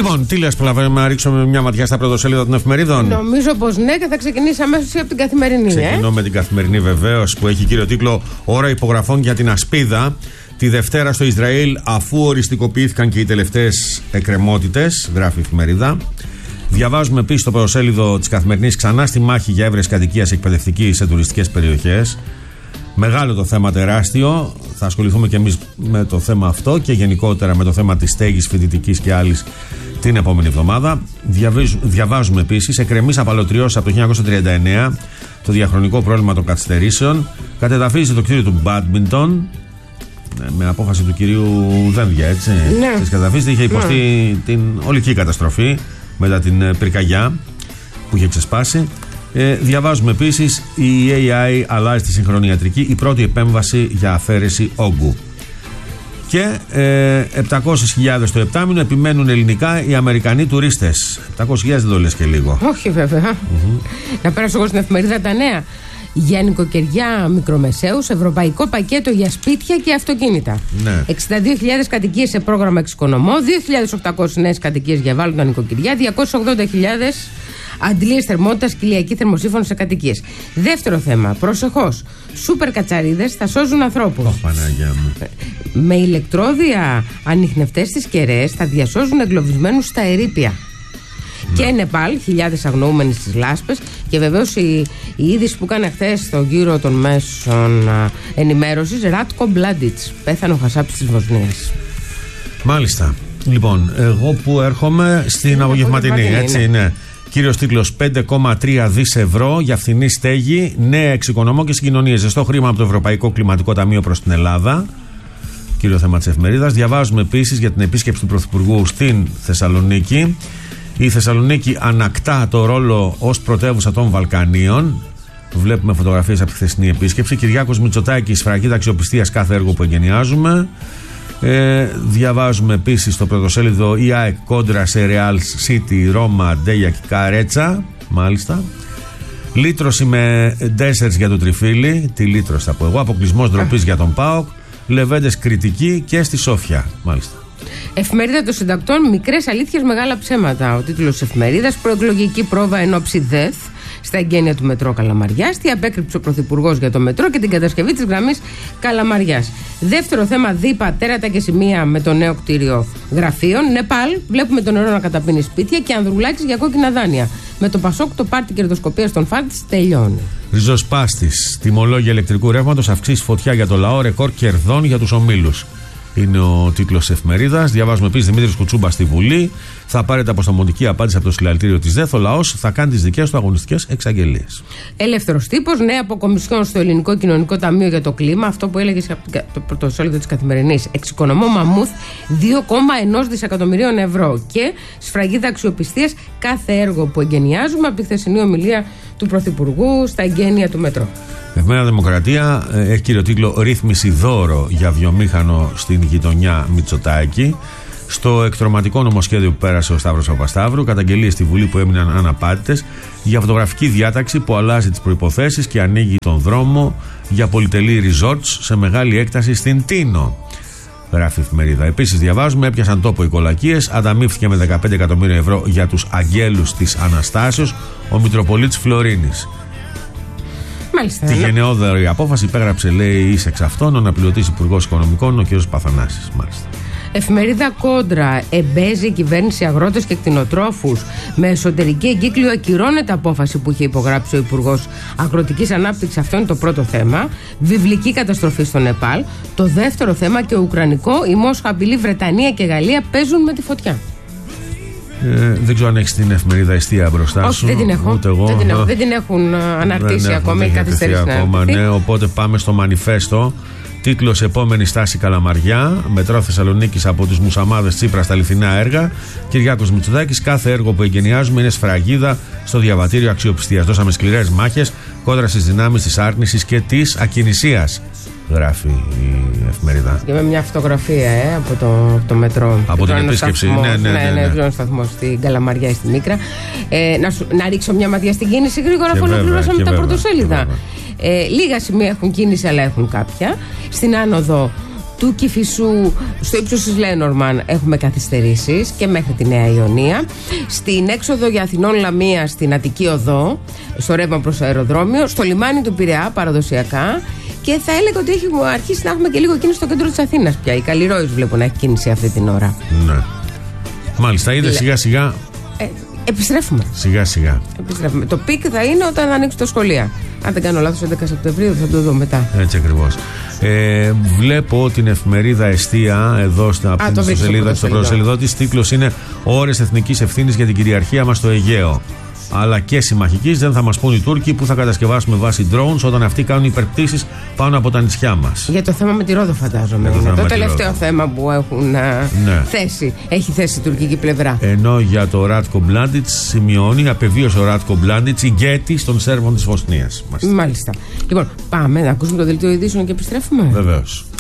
Λοιπόν, τι λες, προλαβαίνουμε να ρίξουμε μια ματιά στα πρωτοσέλιδα των εφημερίδων? Νομίζω πως ναι, και θα ξεκινήσει αμέσως από την Καθημερινή. Ξεκινώ με την Καθημερινή, βεβαίως, που έχει κύριο τίτλο «Ώρα υπογραφών για την ασπίδα». Τη Δευτέρα στο Ισραήλ, αφού οριστικοποιήθηκαν και οι τελευταίες εκκρεμότητες, γράφει η εφημερίδα. Διαβάζουμε επίσης στο πρωτοσέλιδο της Καθημερινής ξανά στη μάχη για έβρεση κατοικίας εκπαιδευτική σε τουριστικές περιοχές. Μεγάλο το θέμα, τεράστιο. Θα ασχοληθούμε και εμείς με το θέμα αυτό και γενικότερα με το θέμα της στέγης φοιτητικής και άλλης την επόμενη εβδομάδα. Διαβάζουμε επίσης εκκρεμείς απαλωτριώσεις από το 1939, το διαχρονικό πρόβλημα των καθυστερήσεων. Κατεδαφίζει το κτίριο του μπάντμιντον. Με απόφαση του κυρίου Δένδια, έτσι. Ναι. Της καταδαφίζεται, είχε υποστεί την ολική καταστροφή μετά την πυρκαγιά που είχε ξεσπάσει. Διαβάζουμε επίσης η AI αλλάζει τη σύγχρονη ιατρική, η πρώτη επέμβαση για αφαίρεση όγκου. Και 700.000 το επτάμηνο επιμένουν ελληνικά οι Αμερικανοί τουρίστες. 700.000 δεν το λες και λίγο? Όχι, βέβαια. Να πέρασω εγώ στην εφημερίδα τα νέα. Για νοικοκυριά μικρομεσαίους, ευρωπαϊκό πακέτο για σπίτια και αυτοκίνητα. Ναι. 62.000 κατοικίες σε πρόγραμμα εξοικονομώ, 2.800 νέες κατοικίες για ευάλωτα νοικοκυριά, 280.000 αντλίες θερμότητας και ηλιακή θερμοσύφωνη σε κατοικίες. Δεύτερο θέμα, προσεχώς. Σούπερ κατσαρίδες θα σώζουν ανθρώπους. Παναγιά μου. Με ηλεκτρόδια ανιχνευτές στις κεραίες θα διασώζουν εγκλωβισμένους στα ερείπια. Και Νεπάλ, χιλιάδες αγνοούμενοι στις λάσπες. Και βεβαίως η είδηση που έκανε χθες στο γύρο των μέσων ενημέρωσης, Ράτκο Μπλάντιτς, πέθανε ο χασάπης της Βοσνίας. Μάλιστα. Λοιπόν, εγώ που έρχομαι στην απογευματινή, έτσι είναι. Κύριος τίτλος 5,3 δις ευρώ για φθηνή στέγη, νέα εξοικονομώ και συγκοινωνίες. Ζεστό χρήμα από το Ευρωπαϊκό Κλιματικό Ταμείο προς την Ελλάδα. Κύριο θέμα της εφημερίδας. Διαβάζουμε επίσης για την επίσκεψη του Πρωθυπουργού στην Θεσσαλονίκη. Η Θεσσαλονίκη ανακτά το ρόλο ως πρωτεύουσα των Βαλκανίων. Βλέπουμε φωτογραφίες από τη χθεσινή επίσκεψη. Κυριάκος Μητσοτάκης, σφραγίδα αξιοπιστίας κάθε έργο που εγκαινιάζουμε. Διαβάζουμε επίσης στο πρωτοσέλιδο η ΑΕΚ κόντρα σε Real City, Ρώμα, Ντέγια και Καρέτσα. Μάλιστα. Λύτρωση με ντέσσερς για το Τριφύλι. Τι λύτρωση θα πω εγώ. Αποκλεισμός ντροπής για τον ΠΑΟΚ. Λεβέντες κριτική και στη Σόφια. Μάλιστα. Εφημερίδα των Συντακτών, μικρές αλήθειες, μεγάλα ψέματα. Ο τίτλος της εφημερίδας, προεκλογική πρόβα εν ώψη ΔΕΘ στα εγγένεια του μετρό Καλαμαριάς. Τι απέκρυψε ο Πρωθυπουργός για το μετρό και την κατασκευή της γραμμής Καλαμαριάς. Δεύτερο θέμα, δίπα, τέρατα και σημεία με το νέο κτίριο γραφείων. Νεπάλ, βλέπουμε το νερό να καταπίνει σπίτια και Ανδρουλάκης για κόκκινα δάνεια. Με το Πασόκ το πάρτι κερδοσκοπίας των Φάρτης τελειώνει. Ριζοσπάστης. Τιμολόγια ηλεκτρικού ρεύματος, αυξήσει φωτιά για το λαό, ρεκόρ κερδών για τους ομίλους. Είναι ο τίτλος της εφημερίδας. Διαβάζουμε επίσης Δημήτρης Κουτσούμπα στη Βουλή. Θα πάρετε αποστομωτική απάντηση από το συλλαλητήριο της ΔΕΘ. Ο λαός θα κάνει τις δικές του αγωνιστικές εξαγγελίες. Ελεύθερος τύπος, νέα αποκομισιόν στο Ελληνικό Κοινωνικό Ταμείο για το κλίμα. Αυτό που έλεγε από το πρωτοσέλιδο της Καθημερινής. Εξοικονομώ μαμούθ 2,1 δισεκατομμυρίων ευρώ. Και σφραγίδα αξιοπιστίας κάθε έργο που εγκαινιάζουμε, από τη χθεσινή ομιλία του Πρωθυπουργού στα εγγένεια του μετρό. Εφημερίδα Δημοκρατία έχει κύριο τίτλο «Ρύθμιση δώρο για βιομήχανο στην γειτονιά Μητσοτάκη». Στο εκτρωματικό νομοσχέδιο που πέρασε ο Σταύρος Παπασταύρου, καταγγελίες στη Βουλή που έμειναν αναπάτητες για φωτογραφική διάταξη που αλλάζει τις προϋποθέσεις και ανοίγει τον δρόμο για πολυτελή resorts σε μεγάλη έκταση στην Τίνο. Γράφει η εφημερίδα. Επίσης, διαβάζουμε, έπιασαν τόπο οι κολακίες, ανταμείφθηκε με 15 εκατομμύρια ευρώ για τους αγγέλους της Αναστάσεως ο Μητροπολίτης Φλωρίνης. Μάλιστα. Τη γενναιόδορη απόφαση υπέγραψε, λέει, εις εξ αυτών ο αναπληρωτής Υπουργός Οικονομικών, ο κ. Παθανάσης. Μάλιστα. Εφημερίδα Κόντρα. Εμπέζει η κυβέρνηση αγρότες και κτηνοτρόφους. Με εσωτερική εγκύκλιο ακυρώνεται απόφαση που είχε υπογράψει ο Υπουργός Αγροτικής Ανάπτυξης. Αυτό είναι το πρώτο θέμα. Βιβλική καταστροφή στο Νεπάλ. Το δεύτερο θέμα και ουκρανικό. Η Μόσχα απειλεί, Βρετανία και Γαλλία παίζουν με τη φωτιά. Δεν ξέρω αν έχεις την εφημερίδα Εστία μπροστά σου. Όχι, δεν την έχω. Ούτε εγώ. Δεν την έχουν αναρτήσει ακόμα. Δεν καθυστερήσει ακόμα. Ναι, οπότε πάμε στο μανιφέστο. Τίτλος «Επόμενη στάση Καλαμαριά». Μετρό Θεσσαλονίκης από τους Μουσαμάδες Τσίπρα στα αληθινά έργα. Κυριάκος Μητσοτάκης. Κάθε έργο που εγκαινιάζουμε είναι σφραγίδα στο διαβατήριο αξιοπιστίας. Δώσαμε σκληρές μάχες κόντρα στις δυνάμεις της άρνησης και της ακινησίας. Γράφει η εφημερίδα. Και με μια φωτογραφία από το μετρό. Από την επίσκεψη. Ναι, σταθμό στην Καλαμαριά ή στην Ίκρα. Να ρίξω μια ματιά στην κίνηση γρήγορα, αφού ολοκληρώσαμε τα πρωτοσέλιδα. Λίγα σημεία έχουν κίνηση, αλλά έχουν κάποια. Στην άνοδο του Κηφισού στο ύψος της Λένορμαν έχουμε καθυστερήσεις και μέχρι τη Νέα Ιωνία. Στην έξοδο για Αθηνών Λαμία στην Αττική Οδό, στο ρεύμα προς το αεροδρόμιο, στο λιμάνι του Πειραιά παραδοσιακά. Και θα έλεγα ότι έχει αρχίσει να έχουμε και λίγο κίνηση στο κέντρο της Αθήνας πια. Η Καλλιρόης βλέπω να έχει κίνηση αυτή την ώρα. Ναι. Μάλιστα, είδε σιγά σιγά. Επιστρέφουμε. Σιγά σιγά. Επιστρέφουμε. Το πικ θα είναι όταν ανοίξουν τα σχολεία. Αν δεν κάνω λάθος, 11 Σεπτεμβρίου θα το δω μετά. Έτσι ακριβώς. Βλέπω την εφημερίδα Εστία εδώ στο πρωτοσελίδο της. Τίτλος είναι «Ώρες εθνικής ευθύνης για την κυριαρχία μας στο Αιγαίο. Αλλά και συμμαχικής δεν θα μας πούν οι Τούρκοι που θα κατασκευάσουμε βάση drones όταν αυτοί κάνουν υπερπτήσεις πάνω από τα νησιά μας». Για το θέμα με τη Ρόδο, φαντάζομαι. Το τελευταίο θέμα που έχουν θέσει. Έχει θέσει η τουρκική πλευρά. Ενώ για το Ράτκο Μπλάντιτς σημειώνει, απεβίωσε ο Ράτκο Μπλάντιτς ηγέτης των Σέρβων της Βοσνίας. Μάλιστα. Λοιπόν, πάμε να ακούσουμε το δελτίο ειδήσεων και επιστρέφουμε. Βεβαίως.